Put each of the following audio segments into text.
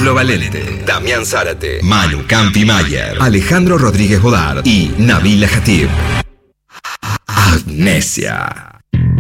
Pablo Valente, Damián Zárate, Manu Campi Mayer, Alejandro Rodríguez Bodar y Nabila Jatib. Amnesia.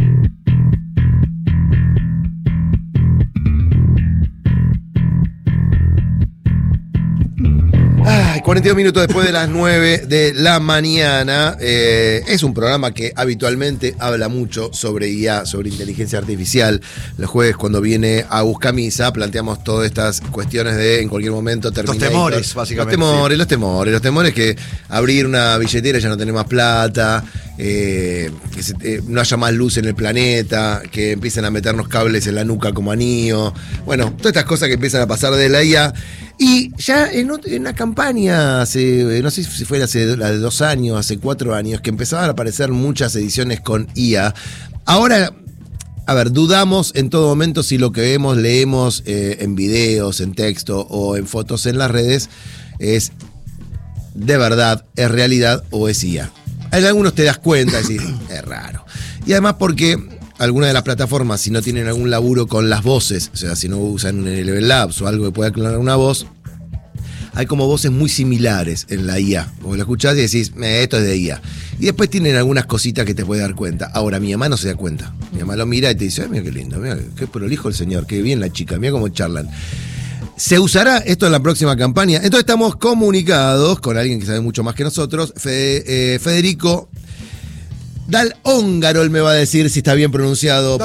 42 minutos después de las 9 de la mañana. Es un programa que habitualmente habla mucho sobre IA, sobre inteligencia artificial. Los jueves, cuando viene a Buscamisa, planteamos todas estas cuestiones de en cualquier momento terminar. Los temores, básicamente. Los temores que abrir una billetera ya no tener más plata, que no haya más luz en el planeta, que empiecen a meternos cables en la nuca como anillo. Bueno, todas estas cosas que empiezan a pasar de la IA. Y ya en una campaña, no sé si fuera hace la de 2 años, hace 4 años, que empezaban a aparecer muchas ediciones con IA. Ahora, a ver, dudamos en todo momento si lo que vemos, leemos en videos, en texto o en fotos en las redes, es de verdad, es realidad o es IA. En algunos te das cuenta, decís, es raro. Y además porque algunas de las plataformas, si no tienen algún laburo con las voces, o sea, si no usan el Level Labs o algo que pueda clonar una voz, hay como voces muy similares en la IA. Vos lo escuchás y decís, esto es de IA. Y después tienen algunas cositas que te puedes dar cuenta. Ahora, mi mamá no se da cuenta. Mi mamá lo mira y te dice, mira qué lindo, mira qué prolijo el señor, qué bien la chica, mira cómo charlan. ¿Se usará esto en la próxima campaña? Entonces estamos comunicados con alguien que sabe mucho más que nosotros, Federico Dal-Óngaro, él me va a decir si está bien pronunciado.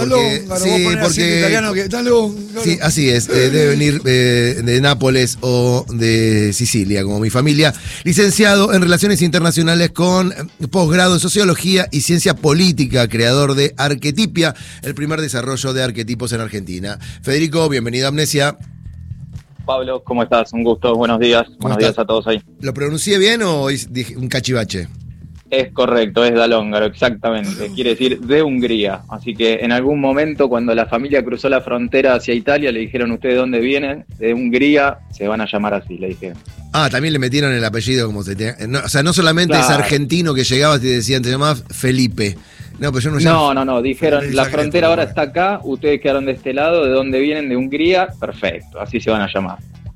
Sí, así es. Debe venir de Nápoles o de Sicilia, como mi familia. Licenciado en Relaciones Internacionales con posgrado en Sociología y Ciencia Política, creador de Arquetipia, el primer desarrollo de arquetipos en Argentina. Federico, bienvenido a Amnesia. Pablo, ¿cómo estás? Un gusto, buenos días. Buenos días a todos ahí. ¿Lo pronuncié bien o dije un cachivache? Es correcto, es Dal-Óngaro, exactamente. Quiere decir de Hungría. Así que en algún momento, cuando la familia cruzó la frontera hacia Italia, le dijeron, ¿ustedes dónde vienen? De Hungría, se van a llamar así, le dijeron. Ah, también le metieron el apellido como se tenía. No, o sea, no solamente claro. Es argentino que llegaba y te decían, te llamabas Felipe. No, pero yo no llamo. No, dijeron, la frontera ahora está acá, ustedes quedaron de este lado, ¿de dónde vienen? De Hungría, perfecto, así se van a llamar.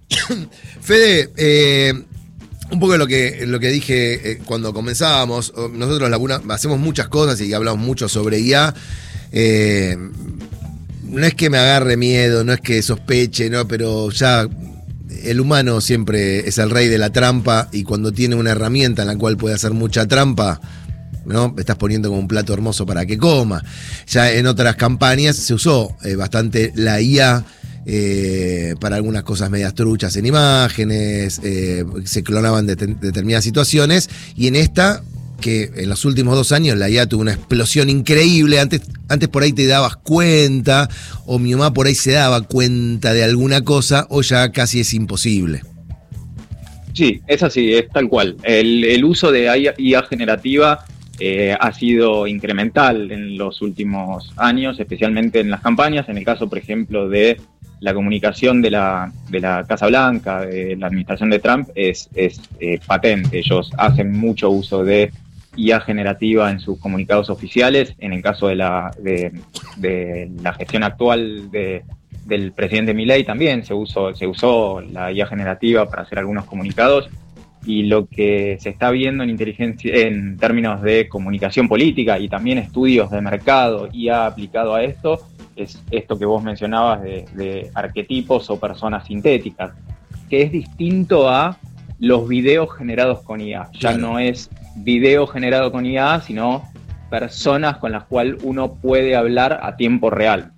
Fede, un poco lo que dije cuando comenzábamos, nosotros hacemos muchas cosas y hablamos mucho sobre IA. No es que me agarre miedo, no es que sospeche, no, pero ya el humano siempre es el rey de la trampa y cuando tiene una herramienta en la cual puede hacer mucha trampa, ¿no? Estás poniendo como un plato hermoso para que coma. Ya en otras campañas se usó bastante la IA. Para algunas cosas medias truchas en imágenes, se clonaban determinadas situaciones, y en esta, que en los últimos 2 años la IA tuvo una explosión increíble. Antes por ahí te dabas cuenta, o mi mamá por ahí se daba cuenta de alguna cosa, o ya casi es imposible. Sí, es así, es tal cual. El uso de IA generativa ha sido incremental en los últimos años, especialmente en las campañas. En el caso, por ejemplo, de la comunicación de la Casa Blanca, de la administración de Trump, es patente. Ellos hacen mucho uso de IA generativa en sus comunicados oficiales. En el caso de la gestión actual del presidente Milei también se usó la IA generativa para hacer algunos comunicados. Y lo que se está viendo en términos de comunicación política y también estudios de mercado IA aplicado a esto, es esto que vos mencionabas de arquetipos o personas sintéticas, que es distinto a los videos generados con IA. Ya claro. No es video generado con IA, sino personas con las cuales uno puede hablar a tiempo real.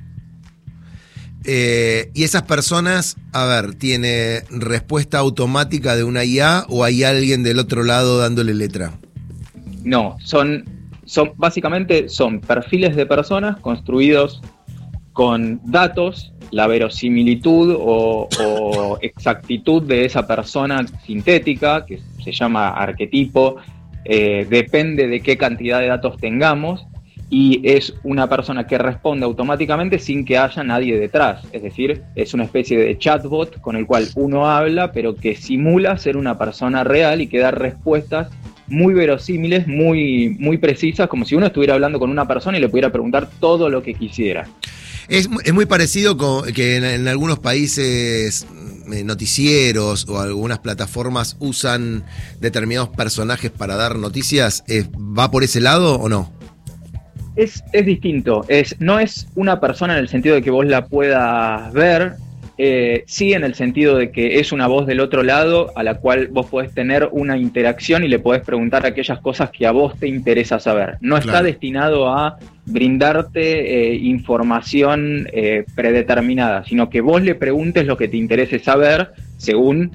Y esas personas, a ver, ¿tiene respuesta automática de una IA o hay alguien del otro lado dándole letra? No, básicamente son perfiles de personas construidos con datos, la verosimilitud o exactitud de esa persona sintética, que se llama arquetipo, depende de qué cantidad de datos tengamos, y es una persona que responde automáticamente sin que haya nadie detrás. Es decir, es una especie de chatbot con el cual uno habla, pero que simula ser una persona real y que da respuestas muy verosímiles, muy, muy precisas, como si uno estuviera hablando con una persona y le pudiera preguntar todo lo que quisiera. Es muy parecido con que en algunos países noticieros o algunas plataformas usan determinados personajes para dar noticias, ¿va por ese lado o no? Es distinto, no es una persona en el sentido de que vos la puedas ver, sí en el sentido de que es una voz del otro lado a la cual vos podés tener una interacción y le podés preguntar aquellas cosas que a vos te interesa saber. No está destinado a brindarte información predeterminada, sino que vos le preguntes lo que te interese saber según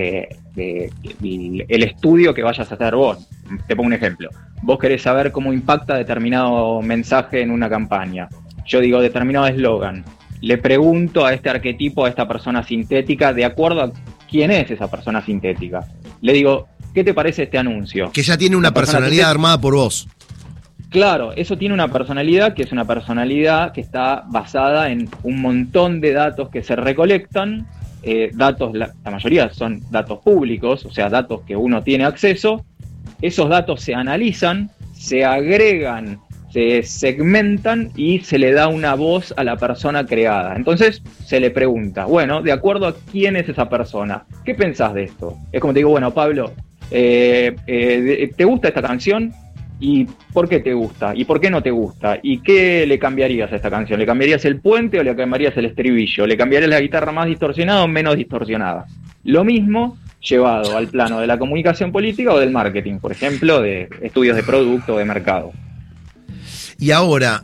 el estudio que vayas a hacer vos. Te pongo un ejemplo. Vos querés saber cómo impacta determinado mensaje en una campaña. Yo digo determinado eslogan. Le pregunto a este arquetipo, a esta persona sintética, de acuerdo a quién es esa persona sintética. Le digo, ¿qué te parece este anuncio? Que ya tiene una personalidad armada por vos. Claro, eso tiene una personalidad que es una personalidad que está basada en un montón de datos que se recolectan. Datos, la mayoría son datos públicos, o sea, datos que uno tiene acceso. Esos datos se analizan, se agregan, se segmentan y se le da una voz a la persona creada. Entonces se le pregunta, bueno, de acuerdo a quién es esa persona, ¿qué pensás de esto? Es como te digo, bueno, Pablo, ¿te gusta esta canción? ¿Y por qué te gusta? ¿Y por qué no te gusta? ¿Y qué le cambiarías a esta canción? ¿Le cambiarías el puente o le cambiarías el estribillo? ¿Le cambiarías la guitarra más distorsionada o menos distorsionada? Lo mismo llevado al plano de la comunicación política o del marketing, por ejemplo, de estudios de producto o de mercado. Y ahora,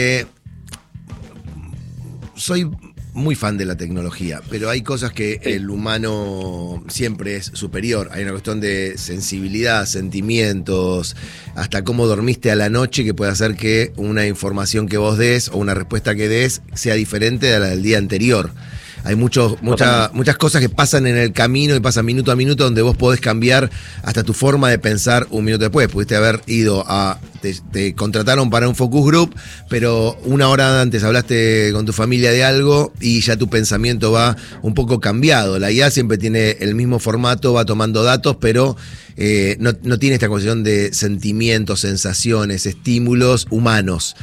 soy muy fan de la tecnología, pero hay cosas que el humano siempre es superior. Hay una cuestión de sensibilidad, sentimientos, hasta cómo dormiste a la noche, que puede hacer que una información que vos des o una respuesta que des sea diferente a la del día anterior. Hay muchas cosas que pasan en el camino y pasan minuto a minuto donde vos podés cambiar hasta tu forma de pensar un minuto después. Pudiste haber ido te contrataron para un focus group, pero una hora antes hablaste con tu familia de algo y ya tu pensamiento va un poco cambiado. La IA siempre tiene el mismo formato, va tomando datos, pero no tiene esta cuestión de sentimientos, sensaciones, estímulos humanos.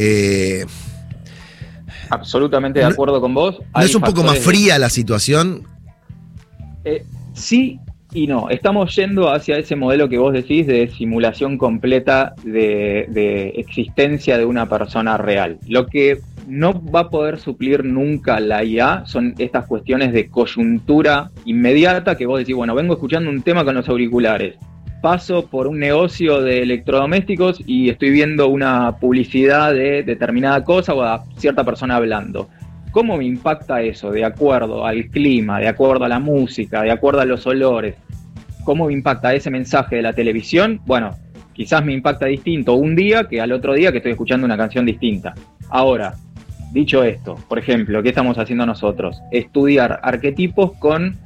Absolutamente de acuerdo con vos. ¿No es un poco más fría la situación? Sí y no. Estamos yendo hacia ese modelo que vos decís de simulación completa de existencia de una persona real. Lo que no va a poder suplir nunca la IA son estas cuestiones de coyuntura inmediata que vos decís, bueno, vengo escuchando un tema con los auriculares. Paso por un negocio de electrodomésticos y estoy viendo una publicidad de determinada cosa o a cierta persona hablando. ¿Cómo me impacta eso de acuerdo al clima, de acuerdo a la música, de acuerdo a los olores? ¿Cómo me impacta ese mensaje de la televisión? Bueno, quizás me impacta distinto un día que al otro día que estoy escuchando una canción distinta. Ahora, dicho esto, por ejemplo, ¿qué estamos haciendo nosotros? Estudiar arquetipos con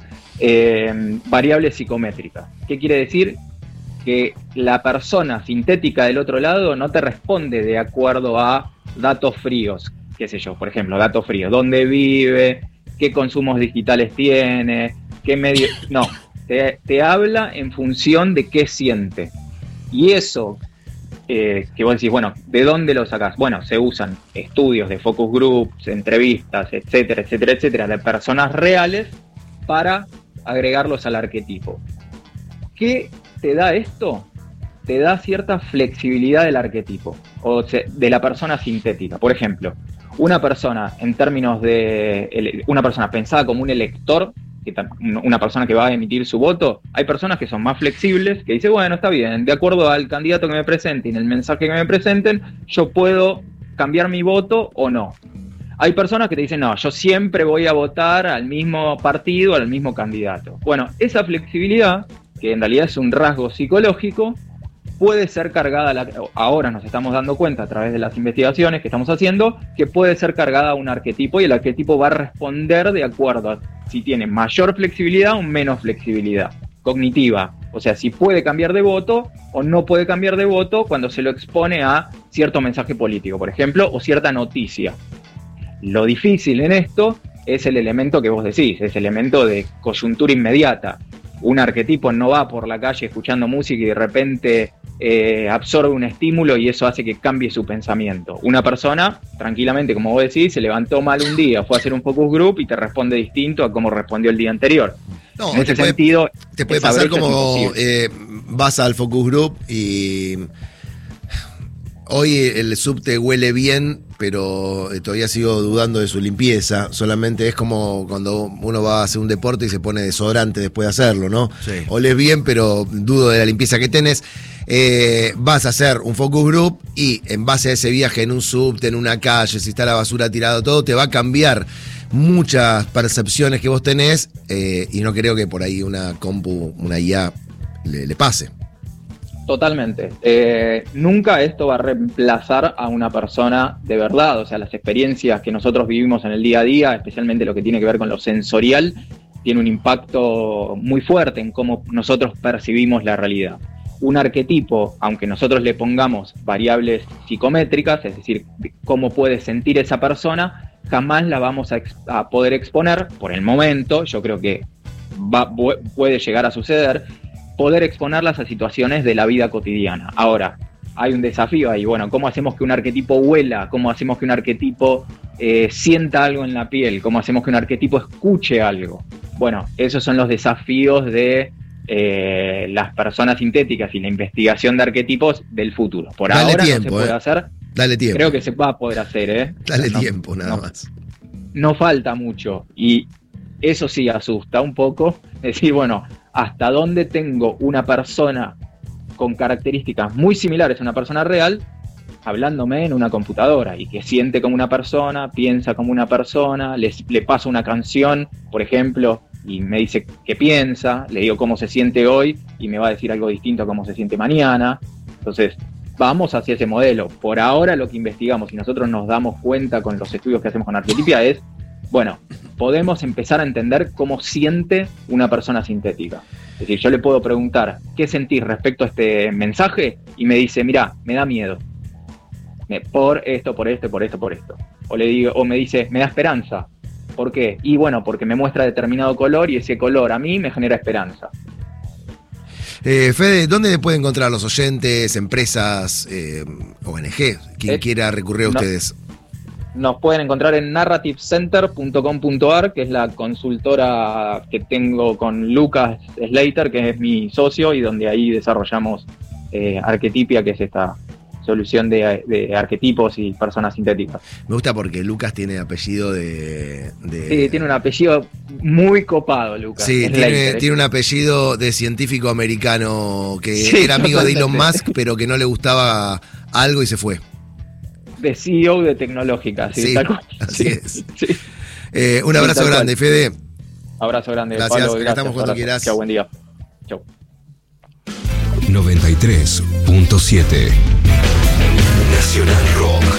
variables psicométricas. ¿Qué quiere decir? Que la persona sintética del otro lado no te responde de acuerdo a datos fríos, qué sé yo, por ejemplo, datos fríos, dónde vive, qué consumos digitales tiene, qué medio... No, te habla en función de qué siente. Y eso, que vos decís, bueno, ¿de dónde lo sacás? Bueno, se usan estudios de focus groups, entrevistas, etcétera, etcétera, etcétera, de personas reales para agregarlos al arquetipo. ¿Qué te da esto? Te da cierta flexibilidad del arquetipo o de la persona sintética. Por ejemplo, una persona en términos de una persona pensada como un elector, una persona que va a emitir su voto, hay personas que son más flexibles, que dicen, bueno, está bien, de acuerdo al candidato que me presenten, el mensaje que me presenten, yo puedo cambiar mi voto o no. Hay personas que te dicen, no, yo siempre voy a votar al mismo partido, al mismo candidato. Bueno, esa flexibilidad, que en realidad es un rasgo psicológico, puede ser cargada, ahora nos estamos dando cuenta a través de las investigaciones que estamos haciendo, que puede ser cargada a un arquetipo y el arquetipo va a responder de acuerdo a si tiene mayor flexibilidad o menos flexibilidad cognitiva. O sea, si puede cambiar de voto o no puede cambiar de voto cuando se lo expone a cierto mensaje político, por ejemplo, o cierta noticia. Lo difícil en esto es el elemento que vos decís, es el elemento de coyuntura inmediata. Un arquetipo no va por la calle escuchando música y de repente absorbe un estímulo y eso hace que cambie su pensamiento. Una persona, tranquilamente, como vos decís, se levantó mal un día, fue a hacer un focus group y te responde distinto a cómo respondió el día anterior. No, en ese sentido, te puede pasar como vas al focus group y hoy el subte huele bien, pero todavía sigo dudando de su limpieza. Solamente es como cuando uno va a hacer un deporte y se pone desodorante después de hacerlo, ¿no? Sí. Olés bien, pero dudo de la limpieza que tenés. Vas a hacer un focus group y en base a ese viaje en un subte, en una calle, si está la basura tirada, todo, te va a cambiar muchas percepciones que vos tenés y no creo que por ahí una compu, una IA le pase. Totalmente. Nunca esto va a reemplazar a una persona de verdad. O sea, las experiencias que nosotros vivimos en el día a día, especialmente lo que tiene que ver con lo sensorial, tiene un impacto muy fuerte en cómo nosotros percibimos la realidad. Un arquetipo, aunque nosotros le pongamos variables psicométricas, es decir, cómo puede sentir esa persona, jamás la vamos a poder exponer por el momento. Yo creo que puede llegar a suceder, poder exponerlas a situaciones de la vida cotidiana. Ahora, hay un desafío ahí. Bueno, ¿cómo hacemos que un arquetipo huela? ¿Cómo hacemos que un arquetipo sienta algo en la piel? ¿Cómo hacemos que un arquetipo escuche algo? Bueno, esos son los desafíos de las personas sintéticas y la investigación de arquetipos del futuro. Por Dale ahora tiempo, no se puede hacer. Dale tiempo. Creo que se va a poder hacer, Dale tiempo, nada más. No falta mucho. Y eso sí asusta un poco. Decir, bueno, ¿hasta dónde tengo una persona con características muy similares a una persona real hablándome en una computadora y que siente como una persona, piensa como una persona, le paso una canción, por ejemplo, y me dice qué piensa, le digo cómo se siente hoy y me va a decir algo distinto a cómo se siente mañana? Entonces, vamos hacia ese modelo. Por ahora lo que investigamos y nosotros nos damos cuenta con los estudios que hacemos con Arquetipia es, bueno, podemos empezar a entender cómo siente una persona sintética. Es decir, yo le puedo preguntar, ¿qué sentís respecto a este mensaje? Y me dice, mirá, me da miedo. Por esto, por esto, por esto, por esto. O me dice, me da esperanza. ¿Por qué? Y bueno, porque me muestra determinado color y ese color a mí me genera esperanza. Fede, ¿dónde pueden encontrar los oyentes, empresas, ONG, quien quiera recurrir a ustedes? Nos pueden encontrar en narrativecenter.com.ar, que es la consultora que tengo con Lucas Slater, que es mi socio, y donde ahí desarrollamos Arquetipia, que es esta solución de arquetipos y personas sintéticas. Me gusta porque Lucas tiene apellido de... Sí, tiene un apellido muy copado, Lucas. Sí, tiene un apellido de científico americano que era amigo de Elon Musk, pero que no le gustaba algo y se fue. De CEO de tecnológica, sí, tal cual. Así es. Sí. Un abrazo grande, Fede. Abrazo grande, gracias, Pablo. Gracias, estamos cuando quieras. Chao, buen día. Chao. 93.7 Nacional Rock.